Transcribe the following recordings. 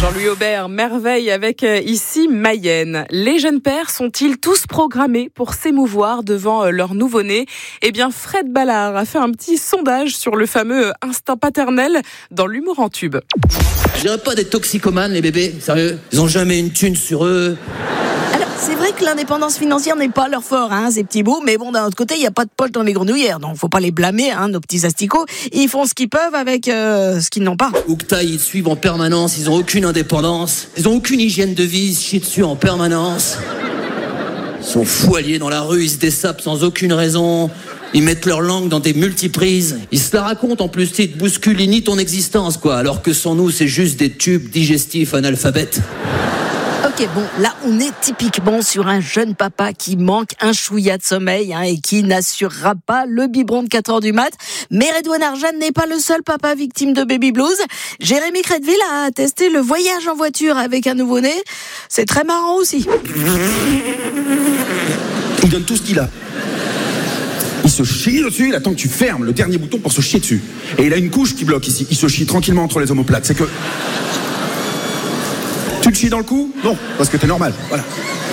Jean-Louis Aubert, merveille avec ici Mayenne. Les jeunes pères sont-ils tous programmés pour s'émouvoir devant leur nouveau-né ? Eh bien, Fred Ballard a fait un petit sondage sur le fameux instinct paternel dans l'humour en tube. Je dirais pas des toxicomanes, les bébés, sérieux. Ils ont jamais une thune sur eux. Alors, c'est vrai que l'indépendance financière n'est pas leur fort, ces petits bouts, mais bon, d'un autre côté, il n'y a pas de poche dans les grenouillères, donc faut pas les blâmer, nos petits asticots. Ils font ce qu'ils peuvent avec ce qu'ils n'ont pas. Oukta, ils suivent en permanence, ils ont aucune indépendance, ils ont aucune hygiène de vie, ils se chient dessus en permanence. Ils sont fous alliés dans la rue, ils se dessapent sans aucune raison. Ils mettent leur langue dans des multiprises. Ils se la racontent en plus, ils te bousculent, ils nient ton existence, quoi. Alors que sans nous, c'est juste des tubes digestifs analphabètes. Ok, bon, là, on est typiquement sur un jeune papa qui manque un chouïa de sommeil et qui n'assurera pas le biberon de 4h du mat. Mais Redouane Arjan n'est pas le seul papa victime de baby blues. Jérémy Crédville a testé le voyage en voiture avec un nouveau-né. C'est très marrant aussi. Il donne tout ce qu'il a. Il se chie dessus, il attend que tu fermes le dernier bouton pour se chier dessus. Et il a une couche qui bloque ici. Il se chie tranquillement entre les omoplates. C'est que... Tu te chies dans le cou ? Non, parce que t'es normal, voilà.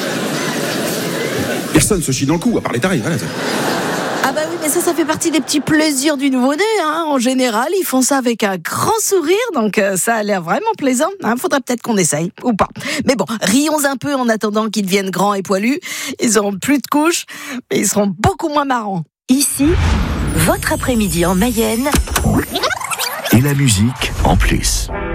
Personne se chie dans le cou, à part les tarés, voilà. Ah bah oui, mais ça fait partie des petits plaisirs du nouveau-né. En général, ils font ça avec un grand sourire, donc ça a l'air vraiment plaisant. Faudrait peut-être qu'on essaye, ou pas. Mais bon, rions un peu en attendant qu'ils deviennent grands et poilus. Ils auront plus de couches, mais ils seront beaucoup moins marrants. Ici, votre après-midi en Mayenne. Et la musique en plus.